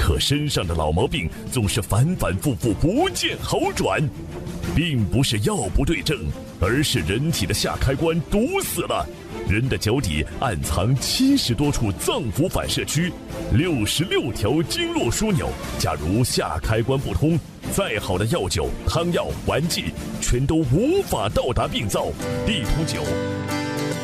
可身上的老毛病总是反反复复不见好转，并不是药不对症，而是人体的下开关堵死了。人的脚底暗藏70多处脏腑反射区，66条经络枢纽。假如下开关不通，再好的药酒、汤药、丸剂，全都无法到达病灶。地图9